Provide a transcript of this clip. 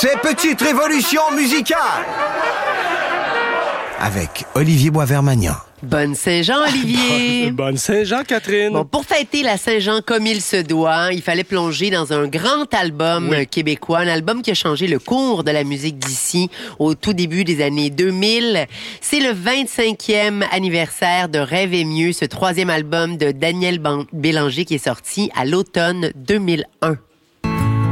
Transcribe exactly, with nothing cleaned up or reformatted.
Ces petites révolutions musicales avec Olivier Boisvert-Magnan. Bonne Saint-Jean, Olivier! Bonne Saint-Jean, Catherine! Bon, pour fêter la Saint-Jean comme il se doit, il fallait plonger dans un grand album oui. québécois, un album qui a changé le cours de la musique d'ici au tout début des années deux mille. C'est le vingt-cinquième anniversaire de Rêve et mieux, ce troisième album de Daniel Bélanger qui est sorti à l'automne deux mille un.